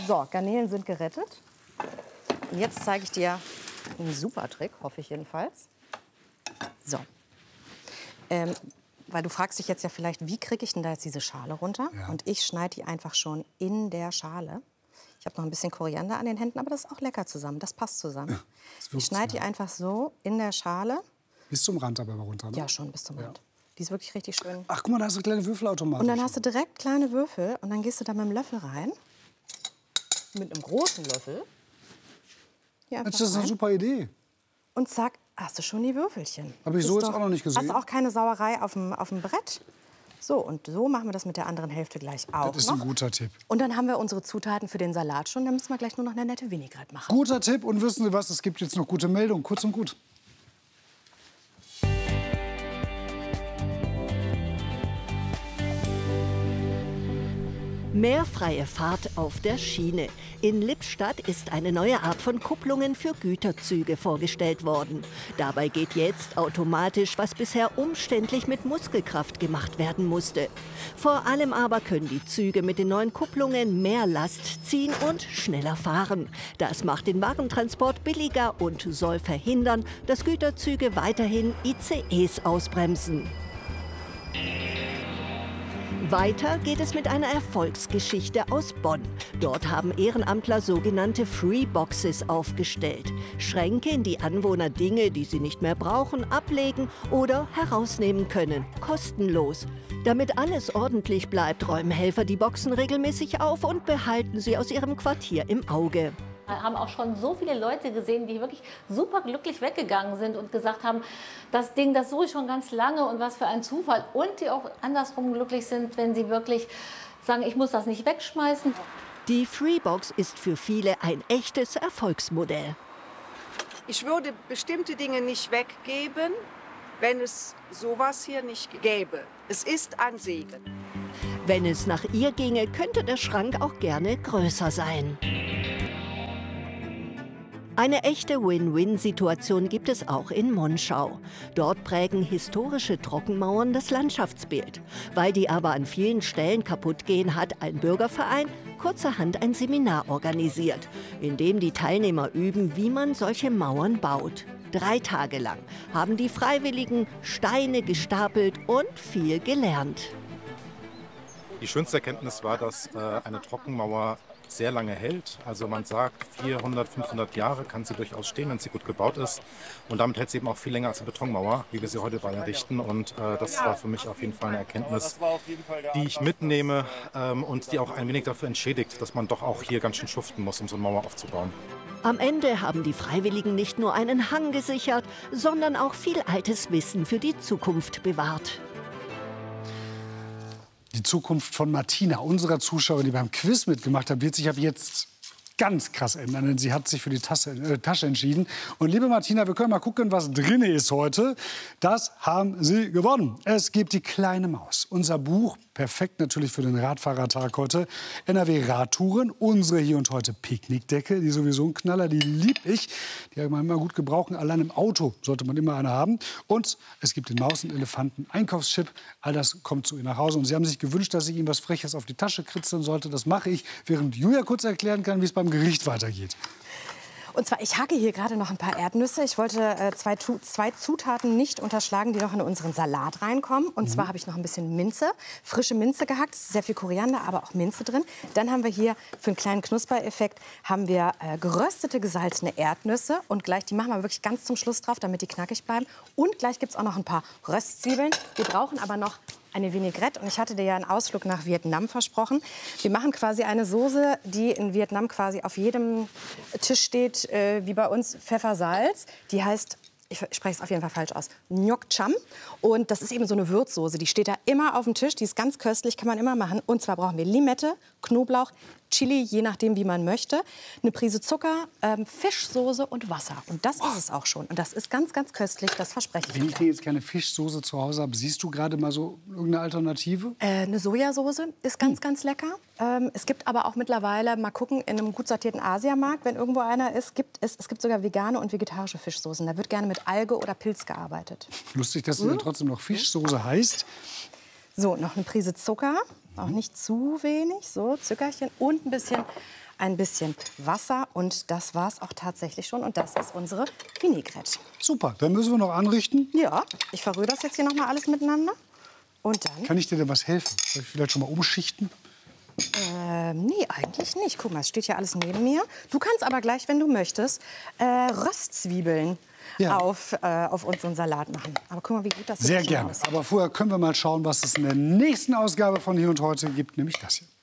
So, Garnelen sind gerettet. Und jetzt zeige ich dir einen super Trick, hoffe ich jedenfalls. So. Weil du fragst dich jetzt ja vielleicht, wie kriege ich denn da jetzt diese Schale runter? Ja. Und ich schneide die einfach schon in der Schale. Ich habe noch ein bisschen Koriander an den Händen, aber das ist auch lecker zusammen. Das passt zusammen. Ja, ich schneide die einfach so in der Schale. Bis zum Rand aber runter, ne? Ja, schon bis zum Rand. Die ist wirklich richtig schön. Ach, guck mal, da hast du kleine Würfelautomaten. Und dann hast du direkt kleine Würfel und dann gehst du da mit dem Löffel rein. Mit einem großen Löffel. Das ist eine super Idee. Und zack, hast du schon die Würfelchen. Habe ich so jetzt auch noch nicht gesehen. Hast du auch keine Sauerei auf dem Brett. So, und so machen wir das mit der anderen Hälfte gleich auch. Das ist ein guter Tipp. Und dann haben wir unsere Zutaten für den Salat schon. Dann müssen wir gleich nur noch eine nette Vinaigrette machen. Guter Tipp. Und wissen Sie was, es gibt jetzt noch gute Meldungen. Kurz und gut. Mehr freie Fahrt auf der Schiene. In Lippstadt ist eine neue Art von Kupplungen für Güterzüge vorgestellt worden. Dabei geht jetzt automatisch, was bisher umständlich mit Muskelkraft gemacht werden musste. Vor allem aber können die Züge mit den neuen Kupplungen mehr Last ziehen und schneller fahren. Das macht den Warentransport billiger und soll verhindern, dass Güterzüge weiterhin ICEs ausbremsen. Weiter geht es mit einer Erfolgsgeschichte aus Bonn. Dort haben Ehrenamtler sogenannte Freeboxes aufgestellt. Schränke, in die Anwohner Dinge, die sie nicht mehr brauchen, ablegen oder herausnehmen können. Kostenlos. Damit alles ordentlich bleibt, räumen Helfer die Boxen regelmäßig auf und behalten sie aus ihrem Quartier im Auge. Wir haben auch schon so viele Leute gesehen, die wirklich super glücklich weggegangen sind und gesagt haben, das Ding, das suche ich schon ganz lange und was für ein Zufall. Und die auch andersrum glücklich sind, wenn sie wirklich sagen, ich muss das nicht wegschmeißen. Die Freebox ist für viele ein echtes Erfolgsmodell. Ich würde bestimmte Dinge nicht weggeben, wenn es sowas hier nicht gäbe. Es ist ein Segen. Wenn es nach ihr ginge, könnte der Schrank auch gerne größer sein. Eine echte Win-Win-Situation gibt es auch in Monschau. Dort prägen historische Trockenmauern das Landschaftsbild. Weil die aber an vielen Stellen kaputt gehen, hat ein Bürgerverein kurzerhand ein Seminar organisiert, in dem die Teilnehmer üben, wie man solche Mauern baut. 3 Tage lang haben die Freiwilligen Steine gestapelt und viel gelernt. Die schönste Erkenntnis war, dass eine Trockenmauer sehr lange hält. Also man sagt, 400, 500 Jahre kann sie durchaus stehen, wenn sie gut gebaut ist. Und damit hält sie eben auch viel länger als eine Betonmauer, wie wir sie heute bald errichten. Und das war für mich auf jeden Fall eine Erkenntnis, die ich mitnehme und die auch ein wenig dafür entschädigt, dass man doch auch hier ganz schön schuften muss, um so eine Mauer aufzubauen. Am Ende haben die Freiwilligen nicht nur einen Hang gesichert, sondern auch viel altes Wissen für die Zukunft bewahrt. Die Zukunft von Martina, unserer Zuschauerin, die beim Quiz mitgemacht hat, wird sich ab jetzt ganz krass ändern, denn sie hat sich für die Tasche entschieden. Und liebe Martina, wir können mal gucken, was drin ist heute. Das haben Sie gewonnen. Es gibt die kleine Maus. Unser Buch, perfekt natürlich für den Radfahrertag heute. NRW-Radtouren, unsere hier und heute Picknickdecke, die sowieso ein Knaller, die lieb ich. Die kann man immer gut gebrauchen. Allein im Auto sollte man immer eine haben. Und es gibt den Maus- und Elefanten-Einkaufschip. All das kommt zu ihr nach Hause. Und Sie haben sich gewünscht, dass ich Ihnen was Freches auf die Tasche kritzeln sollte. Das mache ich, während Julia kurz erklären kann, wie es beim Gericht weitergeht. Und zwar, ich hacke hier gerade noch ein paar Erdnüsse. Ich wollte zwei Zutaten nicht unterschlagen, die noch in unseren Salat reinkommen. Und zwar habe ich noch ein bisschen Minze, frische Minze gehackt. Sehr viel Koriander, aber auch Minze drin. Dann haben wir hier für einen kleinen Knuspereffekt haben wir geröstete, gesalzene Erdnüsse. Und gleich, die machen wir wirklich ganz zum Schluss drauf, damit die knackig bleiben. Und gleich gibt es auch noch ein paar Röstzwiebeln. Wir brauchen aber noch eine Vinaigrette. Und ich hatte dir ja einen Ausflug nach Vietnam versprochen. Wir machen quasi eine Soße, die in Vietnam quasi auf jedem Tisch steht, wie bei uns Pfeffersalz. Die heißt, ich spreche es auf jeden Fall falsch aus, Ngoc Cham. Und das ist eben so eine Würzsoße. Die steht da immer auf dem Tisch. Die ist ganz köstlich, kann man immer machen. Und zwar brauchen wir Limette, Knoblauch, Chili, je nachdem, wie man möchte, eine Prise Zucker, Fischsoße und Wasser. Und das ist es auch schon. Und das ist ganz, ganz köstlich, das verspreche ich. Wenn ich jetzt keine Fischsoße zu Hause habe, siehst du gerade mal so irgendeine Alternative? Eine Sojasauce ist ganz, ganz lecker. Es gibt aber auch mittlerweile, mal gucken, in einem gut sortierten Asiamarkt, wenn irgendwo einer ist, es gibt sogar vegane und vegetarische Fischsoßen. Da wird gerne mit Alge oder Pilz gearbeitet. Lustig, dass sie dann trotzdem noch Fischsoße heißt. So, noch eine Prise Zucker. Auch nicht zu wenig, so Zuckerchen und ein bisschen ein bisschen Wasser und das war's auch tatsächlich schon. Und das ist unsere Vinaigrette. Super, dann müssen wir noch anrichten. Ja, ich verrühre das jetzt hier noch mal alles miteinander. Und dann... Kann ich dir denn was helfen? Soll ich vielleicht schon mal umschichten? Nee, eigentlich nicht. Guck mal, es steht ja alles neben mir. Du kannst aber gleich, wenn du möchtest, Röstzwiebeln auf unseren Salat machen. Aber guck mal, wie gut das Sehr schon gerne. aussieht. Aber vorher können wir mal schauen, was es in der nächsten Ausgabe von Hier und Heute gibt, nämlich das hier.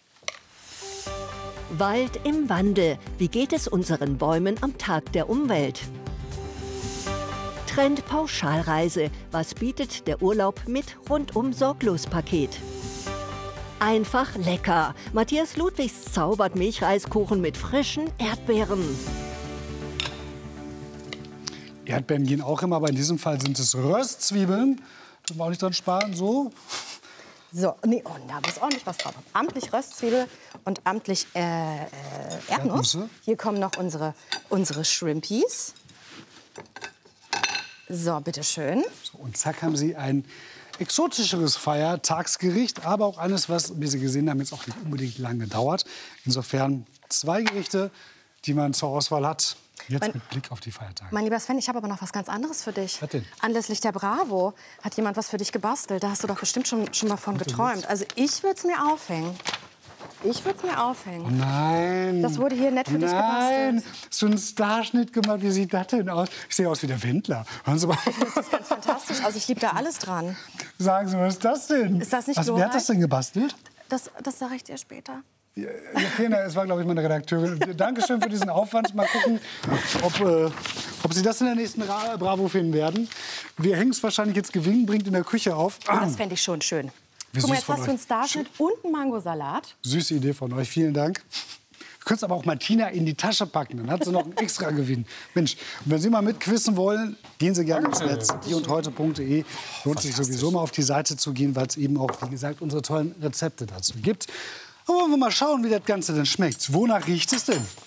Wald im Wandel. Wie geht es unseren Bäumen am Tag der Umwelt? Trend-Pauschalreise. Was bietet der Urlaub mit Rundum-Sorglos-Paket? Einfach lecker. Matthias Ludwigs zaubert Milchreiskuchen mit frischen Erdbeeren. Erdbeeren gehen auch immer, aber in diesem Fall sind es Röstzwiebeln. Tun wir auch nicht dran sparen, so. So, nee, oh, da muss ordentlich was drauf. Amtlich Röstzwiebel und amtlich Erdnuss. Erdnüsse. Hier kommen noch unsere Shrimpies. So, bitteschön. So, und zack haben Sie ein exotischeres Feiertagsgericht, aber auch eines, was, wie Sie gesehen haben, jetzt auch nicht unbedingt lange dauert. Insofern 2 Gerichte, die man zur Auswahl hat. Jetzt mit Blick auf die Feiertage. Mein lieber Sven, ich habe aber noch was ganz anderes für dich. Was denn? Anlässlich der Bravo hat jemand was für dich gebastelt. Da hast du doch bestimmt schon mal von geträumt. Also ich würde es mir aufhängen. Ich würde es mir aufhängen. Nein. Das wurde hier nett für dich Nein. gebastelt. So einen Starschnitt gemacht. Wie sieht das denn aus? Ich sehe aus wie der Wendler. Hören Sie mal. Das ist ganz fantastisch. Also ich liebe da alles dran. Sagen Sie, was ist das denn? Ist das nicht Wer glorreich? hat das denn gebastelt? Das sage ich dir später. Ja, es war, glaube ich, meine Redakteurin. Dankeschön für diesen Aufwand. Mal gucken, ob Sie das in der nächsten Bravo finden werden. Wir hängen es wahrscheinlich jetzt gewinnbringend in der Küche auf. Das fände ich schon schön. Wie Guck mal, süß jetzt von hast du einen euch. Starschnitt und einen Mangosalat. Süße Idee von euch. Vielen Dank. Du könntest aber auch Martina in die Tasche packen. Dann hat sie noch einen extra Gewinn. Mensch, und wenn Sie mal mitquissen wollen, gehen Sie gerne ins Netz. hierundheute.de. Lohnt sich sowieso mal auf die Seite zu gehen, weil es eben auch, wie gesagt, unsere tollen Rezepte dazu gibt. Aber wollen wir mal schauen, wie das Ganze denn schmeckt. Wonach riecht es denn?